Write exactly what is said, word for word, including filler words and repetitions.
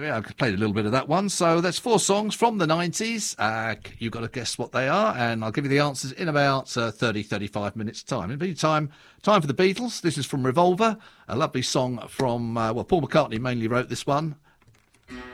Yeah, I played a little bit of that one. So that's four songs from the nineties. Uh, you've got to guess what they are, and I'll give you the answers in about uh, thirty, thirty-five minutes' time. In the meantime, time for the Beatles. This is from Revolver, a lovely song from, uh, well, Paul McCartney mainly wrote this one.